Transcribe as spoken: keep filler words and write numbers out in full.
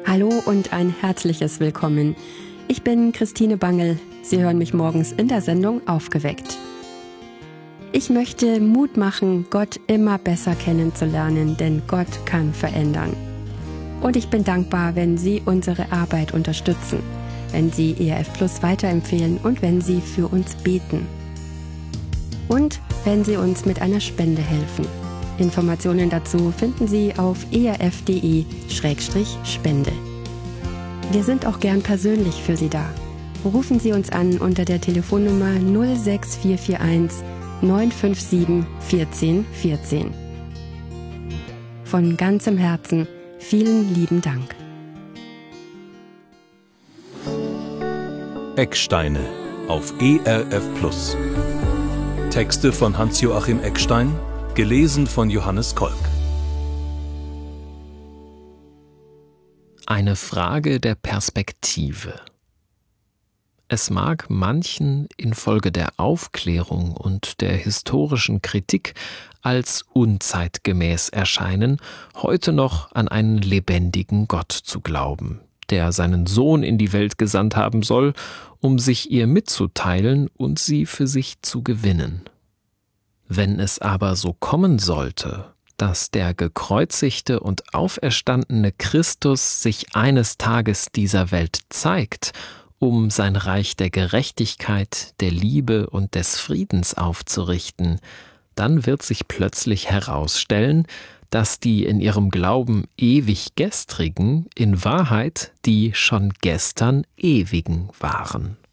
Hallo und ein herzliches Willkommen. Ich bin Christine Bangel. Sie hören mich morgens in der Sendung Aufgeweckt. Ich möchte Mut machen, Gott immer besser kennenzulernen, denn Gott kann verändern. Und ich bin dankbar, wenn Sie unsere Arbeit unterstützen, wenn Sie E R F Plus weiterempfehlen und wenn Sie für uns beten. Und wenn Sie uns mit einer Spende helfen. Informationen dazu finden Sie auf erf.de Schrägstrich Spende. Wir sind auch gern persönlich für Sie da. Rufen Sie uns an unter der Telefonnummer null sechs vier vier eins neun fünf sieben eins vier eins vier. Von ganzem Herzen vielen lieben Dank. Ecksteine auf E R F Plus. Texte von Hans-Joachim Eckstein, gelesen von Johannes Kolk. Eine Frage der Perspektive. Es mag manchen infolge der Aufklärung und der historischen Kritik als unzeitgemäß erscheinen, heute noch an einen lebendigen Gott zu glauben, der seinen Sohn in die Welt gesandt haben soll, um sich ihr mitzuteilen und sie für sich zu gewinnen. Wenn es aber so kommen sollte, dass der gekreuzigte und auferstandene Christus sich eines Tages dieser Welt zeigt, um sein Reich der Gerechtigkeit, der Liebe und des Friedens aufzurichten, dann wird sich plötzlich herausstellen, dass die in ihrem Glauben ewig Gestrigen in Wahrheit die schon gestern Ewigen waren.